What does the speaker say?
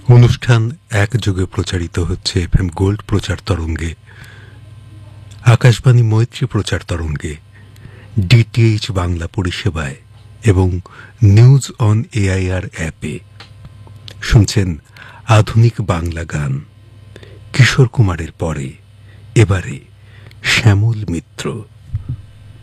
অনুষ্ঠান একযোগে প্রচারিত হচ্ছে এফএম গোল্ড প্রচার তরঙ্গে, আকাশবাণী মৈত্রী প্রচার তরঙ্গে, ডিটিএইচ বাংলা পরিষেবায় এবং নিউজ অন এআইআর অ্যাপে। শুনছেন আধুনিক বাংলা গান। কিশোর কুমারের পরে এবারে শ্যামল মিত্র।